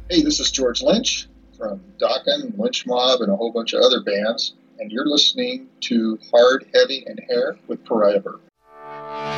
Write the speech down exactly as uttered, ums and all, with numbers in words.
Hey, this is George Lynch from Dokken, Lynch Mob, and a whole bunch of other bands, and you're listening to Hard, Heavy, and Hair with Pariah Burke.